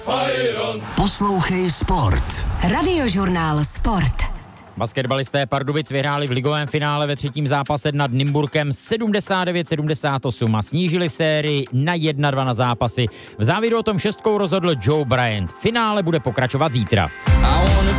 Poslouchej Sport. Radiožurnál Sport. Basketbalisté Pardubic vyhráli v ligovém finále ve třetím zápase nad Nymburkem 79-78 a snížili v sérii na 1-2 na zápasy. V závěru o tom šestkou rozhodl Joe Bryant. Finále bude pokračovat zítra.